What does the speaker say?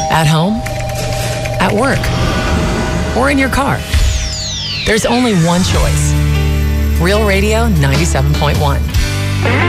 At home, at work, or in your car. There's only one choice. Real Radio 97.1.